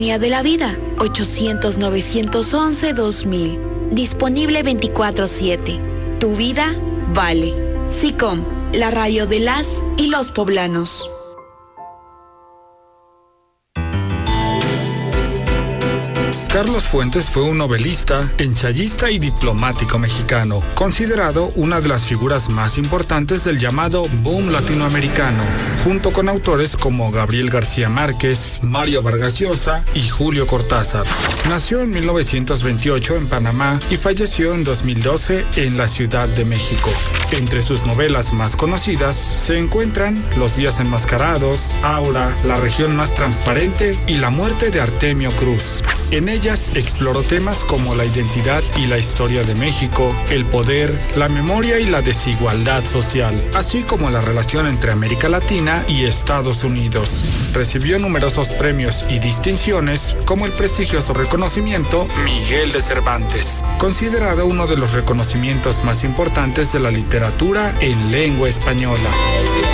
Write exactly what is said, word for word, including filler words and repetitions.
Línea de la vida, ochocientos, novecientos once, dos mil. Disponible veinticuatro siete. Tu vida vale. SICOM, la radio de las y los poblanos. Carlos Fuentes fue un novelista, ensayista y diplomático mexicano, considerado una de las figuras más importantes del llamado boom latinoamericano, junto con autores como Gabriel García Márquez, Mario Vargas Llosa y Julio Cortázar. Nació en mil novecientos veintiocho en Panamá y falleció en dos mil doce en la Ciudad de México. Entre sus novelas más conocidas se encuentran Los días enmascarados, Aura, La región más transparente y La muerte de Artemio Cruz. En ellas exploró temas como la identidad y la historia de México, el poder, la memoria y la desigualdad social, así como la relación entre América Latina y Estados Unidos. Recibió numerosos premios y distinciones, como el prestigioso reconocimiento Miguel de Cervantes, considerado uno de los reconocimientos más importantes de la literatura en lengua española.